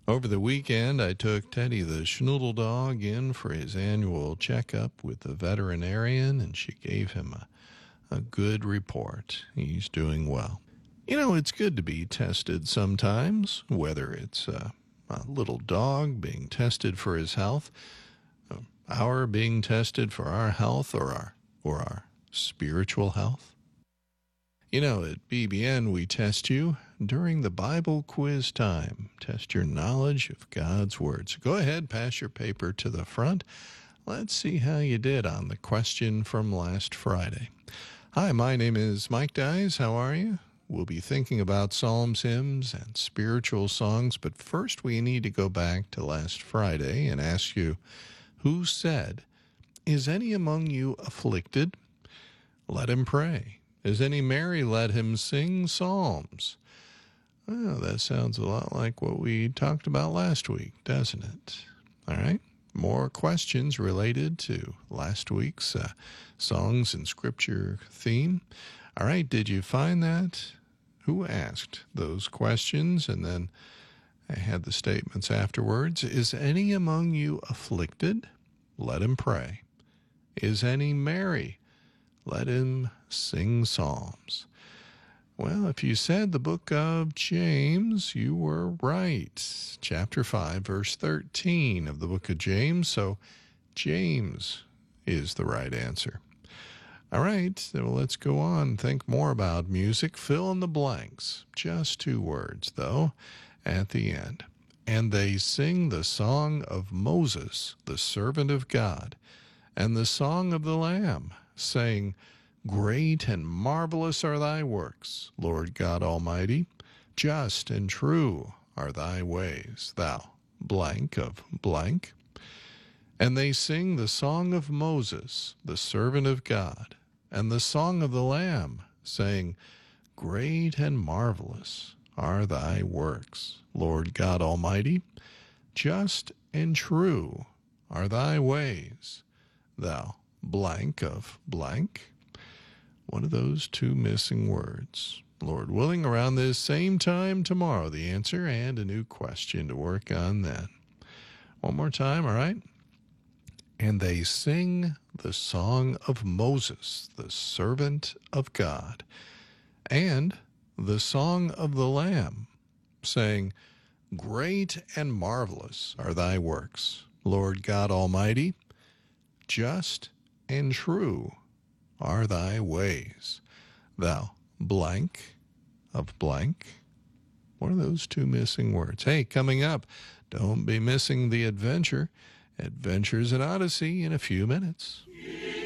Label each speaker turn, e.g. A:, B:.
A: Over the weekend, I took Teddy the Schnoodle dog in for his annual checkup with the veterinarian, and she gave him a good report. He's doing well. You know, it's good to be tested sometimes, whether it's a little dog being tested for his health, our being tested for our health, or our spiritual health. You know, at BBN, we test you during the Bible quiz time. Test your knowledge of God's Word. So go ahead, pass your paper to the front. Let's see how you did on the question from last Friday. Hi, my name is Mike Dyes. How are you? We'll be thinking about psalms, hymns, and spiritual songs, but first we need to go back to last Friday and ask you, who said, "Is any among you afflicted? Let him pray. Is any merry? Let him sing psalms." Well, that sounds a lot like what we talked about last week, doesn't it? All right, more questions related to last week's songs and scripture theme. All right, did you find that? Who asked those questions? And then I had the statements afterwards. Is any among you afflicted? Let him pray. Is any merry? Let him sing psalms. Well, if you said the book of James, you were right. Chapter 5, verse 13 of the book of James. So James is the right answer. All right, so let's go on. Think more about music. Fill in the blanks. Just 2 words, though, at the end. And they sing the song of Moses, the servant of God, and the song of the Lamb, saying, "Great and marvelous are thy works, Lord God Almighty. Just and true are thy ways, thou blank of blank." And they sing the song of Moses, the servant of God, and the song of the Lamb, saying, "Great and marvelous are thy works, Lord God Almighty. Just and true are thy ways, thou blank of blank." One of those 2 missing words. Lord willing, around this same time tomorrow, the answer and a new question to work on then. One more time, all right? And they sing the song of Moses, the servant of God, and the song of the Lamb, saying, "Great and marvelous are thy works, Lord God Almighty. Just and true are thy ways, thou blank of blank." What are those 2 missing words? Hey, coming up, don't be missing the adventure. Adventures in Odyssey in a few minutes.